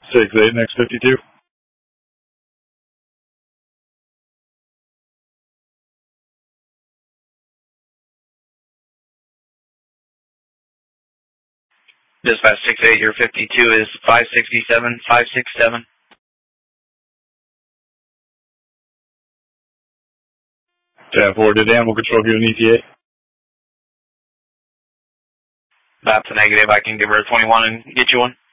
6-8, next 52. Dispatch 6-8, your 52 is 567, 567. 10-4, did animal control give an ETA? That's a negative. I can give her a 21 and get you one.